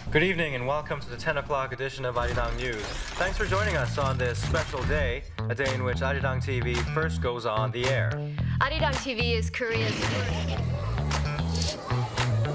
Good evening and welcome to the 10 o'clock edition of Arirang News. Thanks for joining us on this special day, a day in which Arirang TV first goes on the air. Arirang TV is Korea's first.